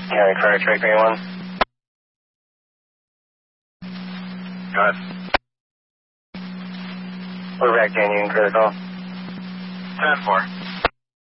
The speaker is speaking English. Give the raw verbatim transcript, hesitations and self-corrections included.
County Fire Truck three one. Go ahead. We're back to you, critical. ten four.